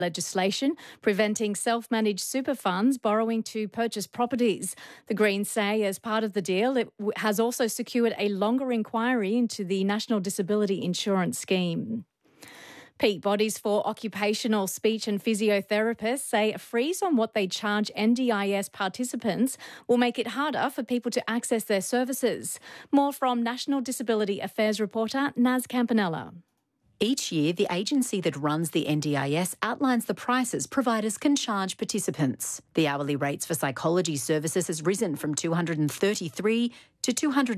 legislation preventing self-managed super funds borrowing to purchase properties. The Greens say as part of the deal, it has also secured a longer inquiry into the National Disability Insurance Scheme. Peak bodies for occupational speech and physiotherapists say a freeze on what they charge NDIS participants will make it harder for people to access their services. More from National Disability Affairs reporter Naz Campanella. Each year, the agency that runs the NDIS outlines the prices providers can charge participants. The hourly rates for psychology services has risen from $233 to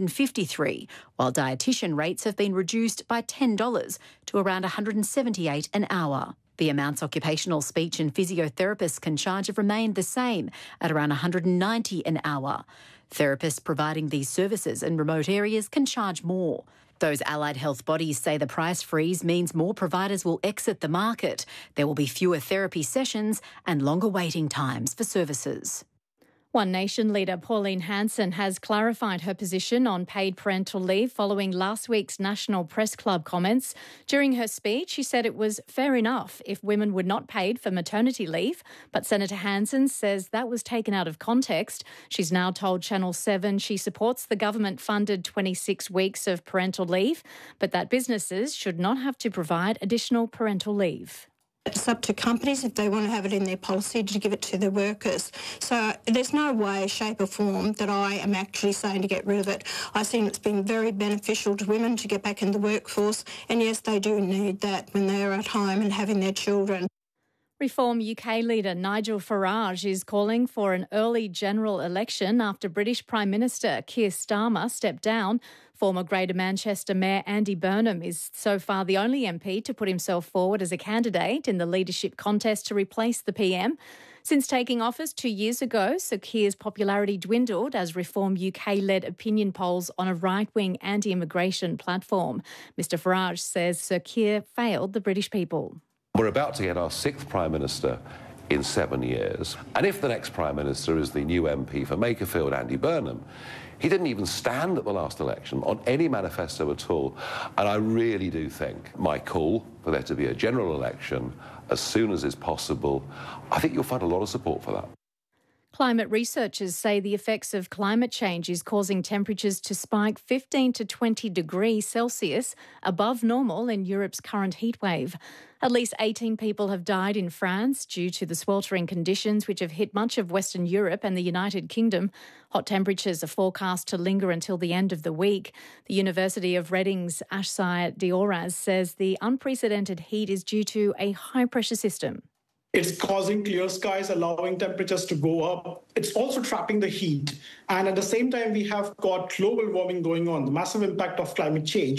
$253, while dietitian rates have been reduced by $10 to around $178 an hour. The amounts occupational speech and physiotherapists can charge have remained the same at around $190 an hour. Therapists providing these services in remote areas can charge more. Those allied health bodies say the price freeze means more providers will exit the market. There will be fewer therapy sessions and longer waiting times for services. One Nation leader Pauline Hanson has clarified her position on paid parental leave following last week's National Press Club comments. During her speech, she said it was fair enough if women were not paid for maternity leave, but Senator Hanson says that was taken out of context. She's now told Channel 7 she supports the government-funded 26 weeks of parental leave, but that businesses should not have to provide additional parental leave. It's up to companies if they want to have it in their policy to give it to their workers. So there's no way, shape or form that I am actually saying to get rid of it. I think it's been very beneficial to women to get back in the workforce, and yes, they do need that when they're at home and having their children. Reform UK leader Nigel Farage is calling for an early general election after British Prime Minister Keir Starmer stepped down. Former Greater Manchester Mayor Andy Burnham is so far the only MP to put himself forward as a candidate in the leadership contest to replace the PM. Since taking office 2 years ago, Sir Keir's popularity dwindled as Reform UK led opinion polls on a right-wing anti-immigration platform. Mr Farage says Sir Keir failed the British people. We're about to get our sixth Prime Minister in 7 years. And if the next Prime Minister is the new MP for Makerfield, Andy Burnham, he didn't even stand at the last election on any manifesto at all. And I really do think my call for there to be a general election as soon as is possible, I think you'll find a lot of support for that. Climate researchers say the effects of climate change is causing temperatures to spike 15 to 20 degrees Celsius above normal in Europe's current heatwave. At least 18 people have died in France due to the sweltering conditions which have hit much of Western Europe and the United Kingdom. Hot temperatures are forecast to linger until the end of the week. The University of Reading's Ashsai Dioraz says the unprecedented heat is due to a high-pressure system. It's causing clear skies, allowing temperatures to go up. It's also trapping the heat. And at the same time, we have got global warming going on, the massive impact of climate change.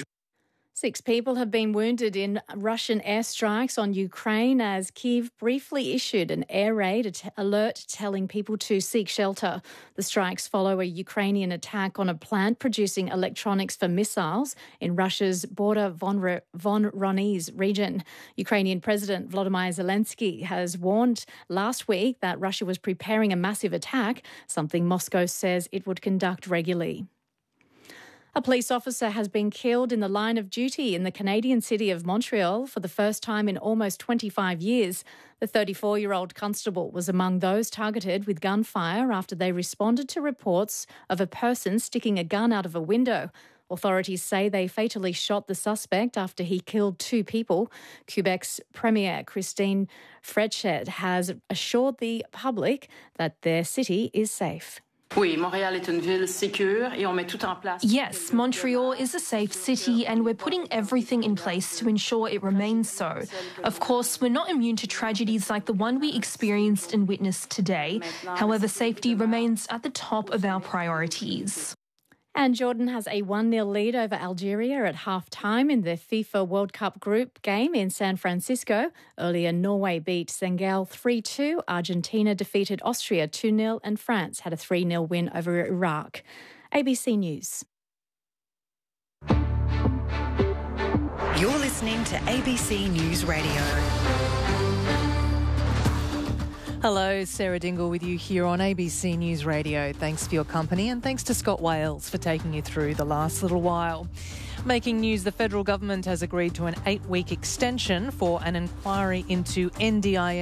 6 people have been wounded in Russian airstrikes on Ukraine as Kyiv briefly issued an air raid alert telling people to seek shelter. The strikes follow a Ukrainian attack on a plant producing electronics for missiles in Russia's border Voronezh region. Ukrainian President Volodymyr Zelensky has warned last week that Russia was preparing a massive attack, something Moscow says it would conduct regularly. A police officer has been killed in the line of duty in the Canadian city of Montreal for the first time in almost 25 years. The 34-year-old constable was among those targeted with gunfire after they responded to reports of a person sticking a gun out of a window. Authorities say they fatally shot the suspect after he killed 2 people. Quebec's Premier Christine Frenchet has assured the public that their city is safe. Yes, Montreal is a safe city and we're putting everything in place to ensure it remains so. Of course, we're not immune to tragedies like the one we experienced and witnessed today. However, safety remains at the top of our priorities. And Jordan has a 1-0 lead over Algeria at half-time in the FIFA World Cup group game in San Francisco. Earlier, Norway beat Senegal 3-2, Argentina defeated Austria 2-0 and France had a 3-0 win over Iraq. ABC News. You're listening to ABC News Radio. Hello, Sarah Dingle with you here on ABC News Radio. Thanks for your company and thanks to Scott Wales for taking you through the last little while. Making news, the federal government has agreed to an 8-week extension for an inquiry into NDIS